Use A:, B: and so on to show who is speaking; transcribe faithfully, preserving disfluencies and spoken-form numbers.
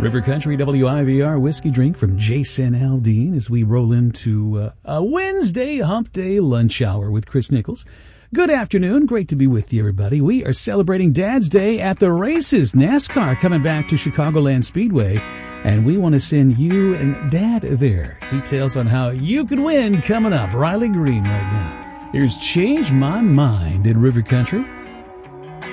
A: River Country W I V R Whiskey Drink from Jason Aldean as we roll into uh, a Wednesday hump day lunch hour with Chris Nichols. Good afternoon. Great to be with you, everybody. We are celebrating Dad's Day at the races. NASCAR coming back to Chicagoland Speedway, and we want to send you and Dad there. Details on how you could win coming up. Riley Green right now. Here's Change My Mind in River Country.